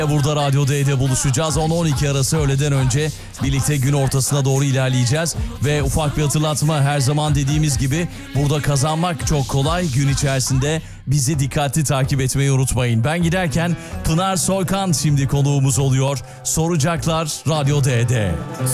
Burada Radyo D'de buluşacağız. 10-12 arası öğleden önce birlikte gün ortasına doğru ilerleyeceğiz. Ve ufak bir hatırlatma, her zaman dediğimiz gibi burada kazanmak çok kolay. Gün içerisinde bizi dikkatli takip etmeyi unutmayın. Ben giderken Pınar Soykan şimdi konuğumuz oluyor. Soracaklar Radyo D'de.